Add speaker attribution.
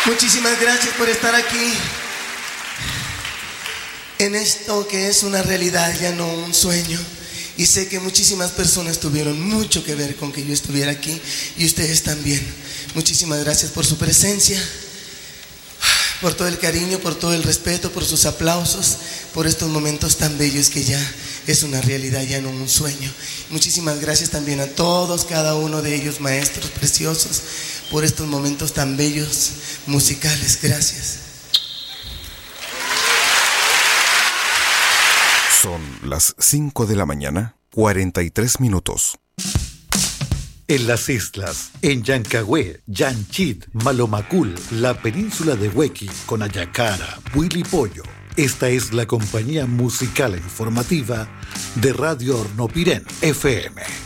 Speaker 1: Muchísimas gracias por estar aquí en esto que es una realidad, ya no un sueño. Y sé que muchísimas personas tuvieron mucho que ver con que yo estuviera aquí, y ustedes también. Muchísimas gracias por su presencia, por todo el cariño, por todo el respeto, por sus aplausos, por estos momentos tan bellos que ya es una realidad, ya no un sueño. Muchísimas gracias también a todos, cada uno de ellos, maestros preciosos, por estos momentos tan bellos musicales. Gracias.
Speaker 2: Son las 5 de la mañana, 43 minutos.
Speaker 3: En las islas, en Yancagüe, Yanchit, Malomacul, la península de Huequi, Conayacara, Huilipollo. Esta es la compañía musical e informativa de Radio Hornopirén FM.